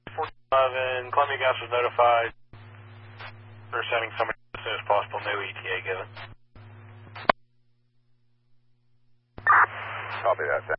11, Columbia Gas was notified. We're sending somebody as soon as possible. No ETA given. Copy that,